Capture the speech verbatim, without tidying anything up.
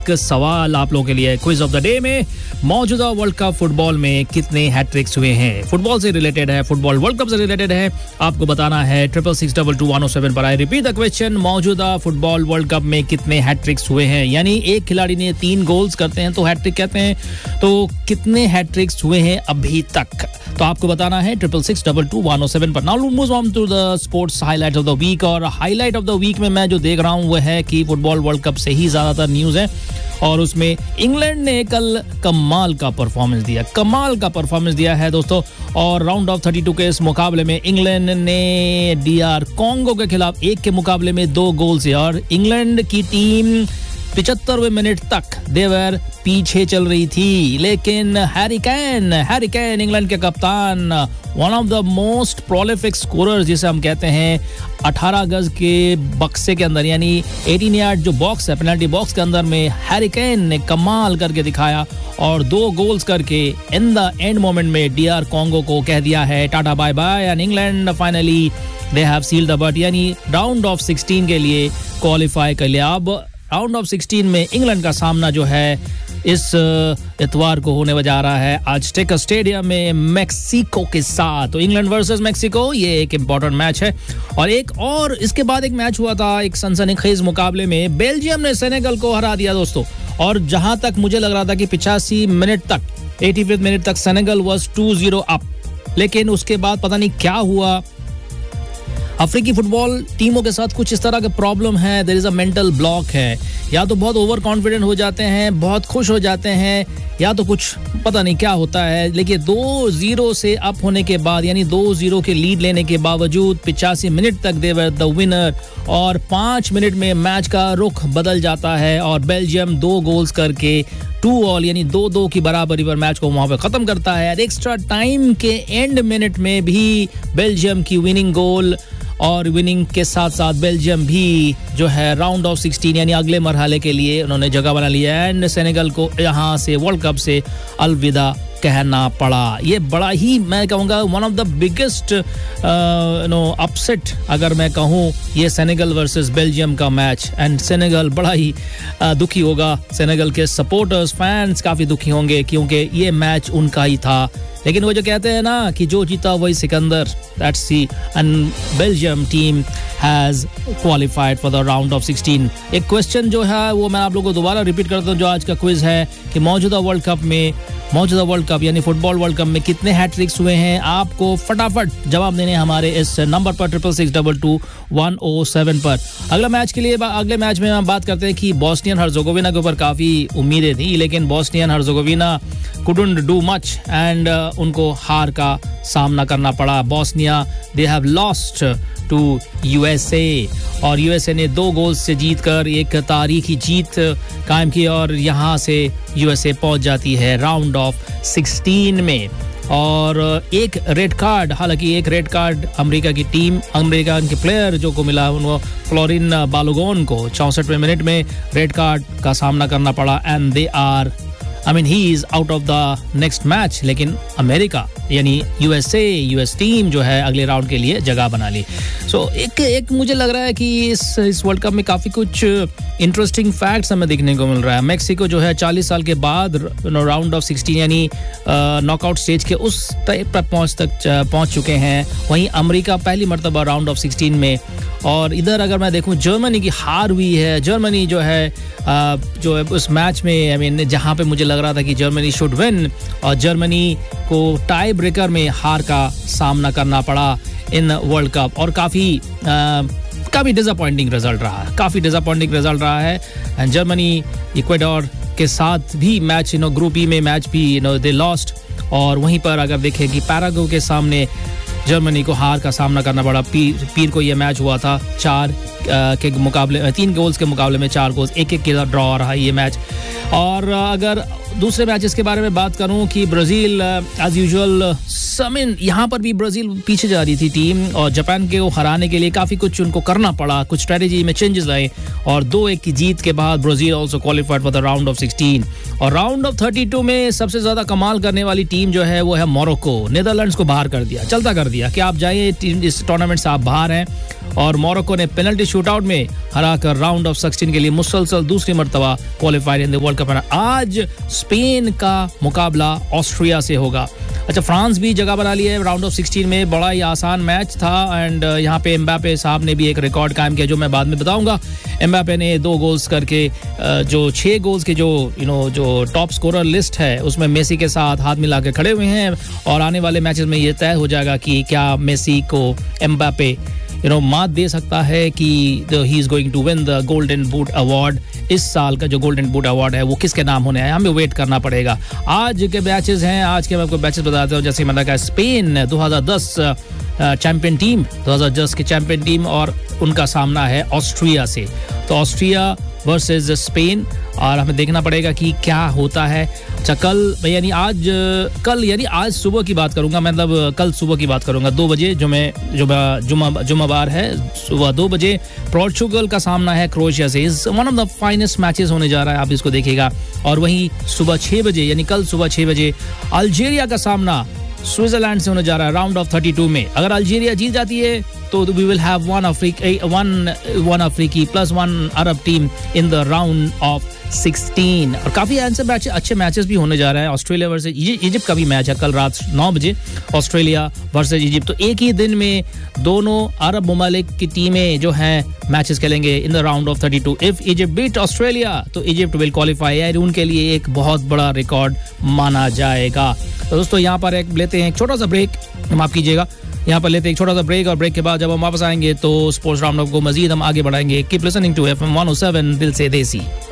सवाल आप लोगों के लिए क्विज ऑफ द डे में मौजूदा वर्ल्ड कप फुटबॉल में कितने हैट्रिक्स हुए हैं। फुटबॉल से रिलेटेड है, फुटबॉल वर्ल्ड कप से रिलेटेड है, आपको बताना है। Triple six double two one O seven पर आई रिपीट द क्वेश्चन, मौजूदा फुटबॉल वर्ल्ड कप में कितने हैट्रिक्स हुए हैं। यानी एक खिलाड़ी ने तीन गोल्स करते हैं तो हैट्रिक कहते हैं, तो कितने हैट्रिक्स हुए हैं अभी तक, तो आपको बताना है triple six double two one O seven पर। Now move on to the sports highlight of the week. और हाईलाइट ऑफ द वीक में मैं जो देख रहा हूं वो है कि फुटबॉल वर्ल्ड कप से ही ज्यादातर न्यूज है और उसमें इंग्लैंड ने कल कमाल का परफॉर्मेंस दिया, कमाल का परफॉर्मेंस दिया है दोस्तों। और राउंड ऑफ थर्टी टू के इस मुकाबले में इंग्लैंड ने डीआर कॉन्गो के खिलाफ एक के मुकाबले में दो गोल से, और इंग्लैंड की टीम पिचहत्तरवें मिनट तक देवर पीछे चल रही थी, लेकिन Harry Kane Harry Kane England के कप्तान, one of the most prolific scorers जिसे हम कहते हैं, अठारह गज के बक्से के अंदर यानी अठारह यार्ड जो बॉक्स है पेनल्टी बॉक्स के अंदर में हैरी केन ने कमाल करके दिखाया और दो गोल्स करके इन द एंड मोमेंट में डीआर कॉन्गो को कह दिया है tata bye bye and England finally they have sealed the birth, यानी राउंड ऑफ सिक्सटीन के लिए क्वालिफाई कर लिया। अब राउंड ऑफ सिक्सटीन में इंग्लैंड का सामना जो है इस इतवार को होने जा रहा है अज़टेका स्टेडियम में मेक्सिको के साथ। तो इंग्लैंड वर्सेस मेक्सिको, ये एक इम्पोर्टेंट मैच है। और एक और इसके बाद एक मैच हुआ था एक सनसनीखेज मुकाबले में, बेल्जियम ने सेनेगल को हरा दिया दोस्तों। और जहां तक मुझे लग रहा था कि पिचासी मिनट तक पचासी मिनट तक Senegal was to zero up, लेकिन उसके बाद पता नहीं क्या हुआ, अफ्रीकी फुटबॉल टीमों के साथ कुछ इस तरह के प्रॉब्लम है, there is a mental block है, या तो बहुत ओवर कॉन्फिडेंट हो जाते हैं, बहुत खुश हो जाते हैं, या तो कुछ पता नहीं क्या होता है। लेकिन दो जीरो से अप होने के बाद यानी दो जीरो के लीड लेने के बावजूद पिचासी मिनट तक दे वर द विनर और पाँच मिनट में मैच का रुख बदल जाता है और बेल्जियम दो गोल्स करके टू ऑल यानी दो दो की बराबरी पर मैच को वहां पे खत्म करता है। एक्स्ट्रा टाइम के एंड मिनट में भी बेल्जियम की विनिंग गोल और विनिंग के साथ साथ बेल्जियम भी जो है राउंड ऑफ सिक्सटीन यानी अगले मरहले के लिए उन्होंने जगह बना लिया एंड सेनेगल को यहाँ से वर्ल्ड कप से अलविदा कहना पड़ा। ये बड़ा ही मैं कहूँगा one of the biggest no upset अगर मैं कहूँ, ये सेनेगल वर्सेस बेल्जियम का मैच एंड सेनेगल बड़ा ही uh, दुखी होगा, सेनेगल के सपोर्टर्स फैंस काफ़ी दुखी होंगे क्योंकि ये मैच उनका ही था। लेकिन वो जो कहते हैं ना कि जो जीता वही Sikandar, that's see and Belgium team has qualified for the round of sixteen. एक क्वेश्चन जो है वो मैं आप लोगों को दोबारा रिपीट करता हूँ, जो आज का क्विज है कि मौजूदा वर्ल्ड कप में मौजूदा वर्ल्ड कप यानी फुटबॉल वर्ल्ड कप में कितने हैट्रिक्स हुए हैं। आपको फटाफट जवाब देने हमारे इस नंबर पर triple six double two one O seven पर। अगला मैच के लिए अगले मैच में हम बात करते हैं कि बोस्नियन हर्जोगोविना के ऊपर काफ़ी उम्मीदें थी, लेकिन Bosnian हर्जोगोविना couldn't do much and उनको हार का सामना करना पड़ा। Bosnia they have lost to USA और यूएसए ने दो गोल से जीतकर एक तारीखी जीत कायम की और यहाँ से यूएसए पहुंच जाती है राउंड ऑफ सिक्सटीन में। और एक रेड कार्ड, हालांकि एक रेड कार्ड अमेरिका की टीम अमेरिका के प्लेयर जो को मिला उनको फ्लोरिन बालोगोन को चौंसठवें मिनट में रेड कार्ड का सामना करना पड़ा and they are I mean he is out of the next match. लेकिन अमेरिका यानी यूएसए यूएस टीम जो है अगले राउंड के लिए जगह बना ली। सो so, एक एक मुझे लग रहा है कि इस इस वर्ल्ड कप में काफ़ी कुछ इंटरेस्टिंग फैक्ट्स हमें देखने को मिल रहा है। मेक्सिको जो है चालीस साल के बाद राउंड ऑफ सिक्सटीन यानी नॉकआउट स्टेज के उस टाइप पर पहुंच तक पहुंच चुके हैं। वहीं अमेरिका पहली मरतबा राउंड ऑफ सिक्सटीन में, और इधर अगर मैं देखूं जर्मनी की हार हुई है। जर्मनी जो है जो है उस मैच में आई मीन जहां पे मुझे लग रहा था कि जर्मनी शुड विन और जर्मनी को टाई ब्रेकर में हार का सामना करना पड़ा इन वर्ल्ड कप और काफ़ी काफ़ी डिसअपॉइंटिंग रिजल्ट रहा है काफ़ी डिसअपॉइंटिंग रिजल्ट रहा है एंड जर्मनी इक्वेडोर के साथ भी मैच यू नो ग्रुप ई में मैच भी यू नो दे लॉस्ट। और वहीं पर अगर देखें कि पैराग्वे के सामने जर्मनी को हार का सामना करना पड़ा। पीर पीर को यह मैच हुआ था चार के मुकाबले तीन गोल्स के मुकाबले में चार गोल्स एक एक के ड्रॉ रहा ये मैच। और अगर दूसरे मैचेस के बारे में बात करूं कि ब्राज़ील एज यूजुअल समिन यहाँ पर भी ब्राज़ील पीछे जा रही थी टीम और जापान के को हराने के लिए काफ़ी कुछ उनको करना पड़ा, कुछ स्ट्रेटेजी में चेंजेस आए और दो एक की जीत के बाद Brazil also qualified for the round of sixteen. और राउंड ऑफ थर्टी टू में सबसे ज़्यादा कमाल करने वाली टीम जो है वो है मोरक्को। नीदरलैंड्स को बाहर कर दिया, चलता कर दिया कि आप जाइए इस टूर्नामेंट से आप बाहर हैं और मोरक्को ने पेनल्टी शूटआउट में हराकर राउंड ऑफ सिक्सटीन के लिए मुसलसल दूसरी मर्तबा qualified in the world cup. आज स्पेन का मुकाबला ऑस्ट्रिया से होगा। अच्छा, फ्रांस भी जगह बना ली है राउंड ऑफ सिक्सटीन में। बड़ा ही आसान मैच था एंड यहाँ पे एम्बापे साहब ने भी एक रिकॉर्ड कायम किया जो मैं बाद में बताऊंगा। एम्बापे ने दो गोल्स करके जो छह गोल्स के जो यू नो जो टॉप स्कोरर लिस्ट है उसमें मेसी के साथ हाथ मिला के खड़े हुए हैं और आने वाले मैचेस में ये तय हो जाएगा कि क्या मेसी को एम्बापे यू नो मात दे सकता है कि he is going to win the golden boot award. इस साल का जो गोल्डन बूट अवार्ड है वो किसके नाम होने हैं, हमें वेट करना पड़ेगा। आज के मैचेस हैं, आज के मैं आपको मैचेस बताता हूँ। जैसे मैंने कहा, स्पेन दो हज़ार दस चैंपियन टीम दो हज़ार दस की चैंपियन टीम और उनका सामना है ऑस्ट्रिया से। तो ऑस्ट्रिया वर्सेस स्पेन और हमें देखना पड़ेगा कि क्या होता है। अच्छा, कल यानी आज कल यानी आज सुबह की बात करूंगा, मतलब कल सुबह की बात करूंगा दो बजे जो मैं जुमा जुमा जुम्मेवार है सुबह दो बजे पोर्चुगल का सामना है क्रोएशिया से। Is one of the finest matches होने जा रहा है, आप इसको देखिएगा। और वहीं सुबह छः बजे यानी कल सुबह छः बजे अल्जीरिया का सामना स्विट्जरलैंड से होने जा रहा है राउंड ऑफ थर्टी टू में। अगर अल्जीरिया जीत जाती है तो वी विल हैव वन अफ्रीकी वन वन अफ्रीकी plus one Arab team in the round of sixteen. और काफी ऐसे मैच अच्छे मैचेस भी होने जा रहे हैं। ऑस्ट्रेलिया वर्सेस इजिप्ट का भी मैच है कल रात नौ बजे, ऑस्ट्रेलिया वर्सेस इजिप्ट। तो एक ही दिन में दोनों अरब ममालिक की टीमें जो हैं मैचेस खेलेंगे in the round of thirty two. If Egypt beat Australia तो इजिप्ट विल क्वालिफाई, यानी उनके लिए एक बहुत बड़ा रिकॉर्ड माना जाएगा। तो दोस्तों यहाँ पर एक लेते हैं एक छोटा सा ब्रेक, माफ कीजिएगा, यहाँ पर लेते हैं एक छोटा सा ब्रेक और ब्रेक के बाद जब हम वापस आएंगे तो स्पोर्ट्स राउंड अप को मजीद हम आगे बढ़ाएंगे। Keep listening to FM one O seven, दिल से देसी।